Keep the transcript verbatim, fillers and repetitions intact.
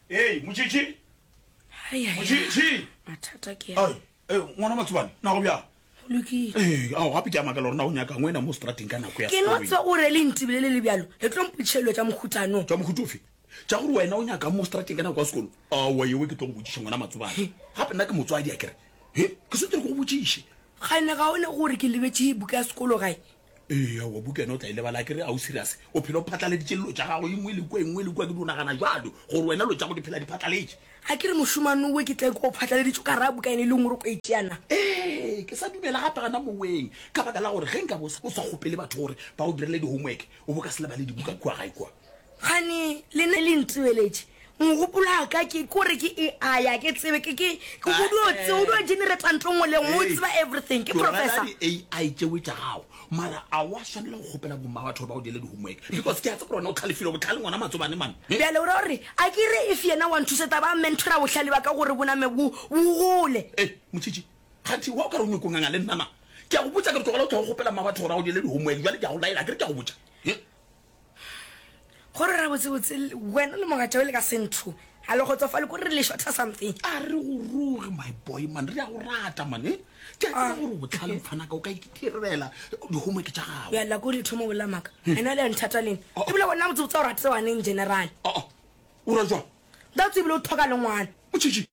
Hey, Muchichi. Ai ai. Muchichi. Mathata ke. Ai, eh ngwana Matsubane, na go bya. Luki. Eh, a o gape ke amaka lona o nyaka ngwena mo strating kana go ya. Ke no tswa o re le ntibele le lebjalo. Le tlomputshelo tsa mogutano. Tsa mogutufi. Tsa gore wena o nyaka mo strating kana kwa sekolo. A wa yewe ke tlo go botšiša ngwana Matsubane. Gape nna ke motswadi a kere. He, ke se tle go botšiše. Ga ene ga one gore ke lebetse buka ya sekolo gae. Eh, wa buka no tla ile bala kere a o serious. O phelo phatla le ditšhello tsa gago engwe le kwa engwe le kwa ke dona gana jwalo gore wena lo tsa go diphela di phatlaletse. A ke re moshumano we ke tle go phatla le ditšo ka ra buka ene le ngoro go itiana. Eh, ke sa dumela gape gana mo weng ka baka la gore ge nka bosa o sa gopele batho gore ba o direle di homework o bo ka se le ba le dibuka kwa gae kwa. Gane le ne le ntweletse. Ngopola ka ke kore ke e aya ke tsebe ke ke go go tse o do generate ntlo le ngwe tseba everything ke professor. A I tse wetsa gago mara a wa shanela go gopela bo mma batho ba o dile di homework because ke a tsaka rona o tlhalefile go tlhale ngwana Matsubane man. Bia le re a ke re if yena wa ntshuseta ba mentora bo hlale ba ka gore bona me bo gole. Eh Mochichi khathi wa ka re o nyokonganga le nnana ke a go botsa ke tlogela o tlo go gopela mma batho ba o dile di homework jwale ke a go laela ke re ke a go botsa. Gore ra botse botse wena le mogatša le ka sentho a le go tsofa le gore le shota something a re go ruge my boy man re a go rata man eh ke a gore o tlhale mfana ka o ka itirela di homework tša gago ya la go di thomo bola maka ena le nthata lene e bile wena motse o tsa o ratse wane in general oh o ra jwa that's e bile o thoka le ngwana Mochichi